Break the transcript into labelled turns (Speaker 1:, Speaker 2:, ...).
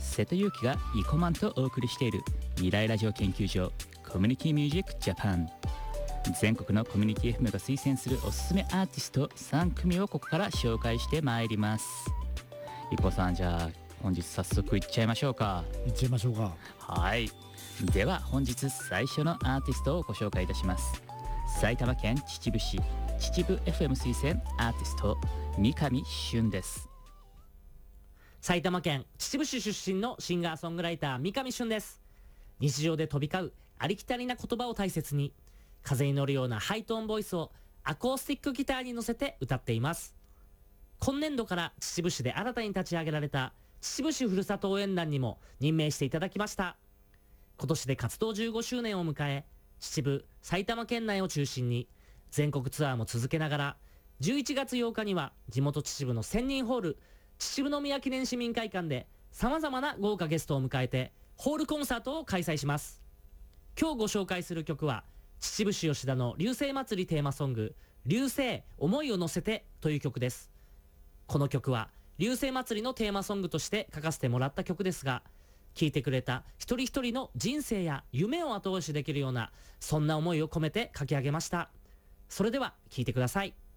Speaker 1: 瀬戸裕樹がイコマンとお送りしている未来ラジオ研究所コミュニティミュージックジャパン。全国のコミュニティ FM が推薦するおすすめアーティスト3組をここから紹介してまいります。イコさん、じゃあ本日早速いっちゃいましょうか。
Speaker 2: いっちゃいましょうか。
Speaker 1: はい、では本日最初のアーティストをご紹介いたします。埼玉県秩父市秩父 FM 推薦アーティスト三上俊です。
Speaker 3: 埼玉県秩父市出身のシンガーソングライター三上俊です。日常で飛び交うありきたりな言葉を大切に、風に乗るようなハイトーンボイスをアコースティックギターに乗せて歌っています。今年度から秩父市で新たに立ち上げられた秩父市ふるさと応援団にも任命していただきました。今年で活動15周年を迎え、秩父、埼玉県内を中心に全国ツアーも続けながら、11月8日には地元秩父の1000人ホール秩父宮記念市民会館で様々な豪華ゲストを迎えてホールコンサートを開催します。今日ご紹介する曲は秩父市吉田の流星祭りテーマソング、流星思いを乗せてという曲です。この曲は流星祭りのテーマソングとして書かせてもらった曲ですが、聴いてくれた一人一人の人生や夢を後押しできるような、そんな思いを込めて書き上げました。それでは聴いてください。